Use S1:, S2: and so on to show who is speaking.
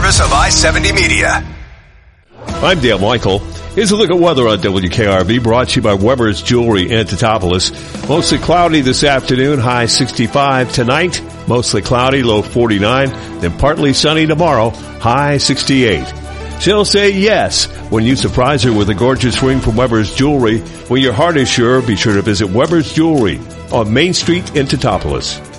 S1: service of I-70 Media.
S2: I'm Dale Michael. Here's a look at weather on WKRB, brought to you by Weber's Jewelry in Teutopolis. Mostly cloudy this afternoon, high 65 tonight. Mostly cloudy, low 49. Then partly sunny tomorrow, high 68. She'll say yes when you surprise her with a gorgeous ring from Weber's Jewelry. When your heart is sure, be sure to visit Weber's Jewelry on Main Street in Teutopolis.